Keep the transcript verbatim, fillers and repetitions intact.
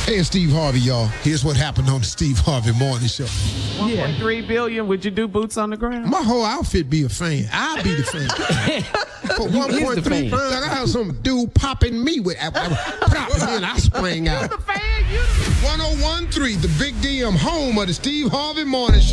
Hey, it's Steve Harvey, y'all. Here's what happened on the Steve Harvey Morning Show. one point three billion. Would you do boots on the ground? My whole outfit be a fan. I'll be the fan. For one point three pounds, I have some dude popping me with and then I sprang out. The fan, you the one oh one point three, the Big D M, home of the Steve Harvey Morning Show.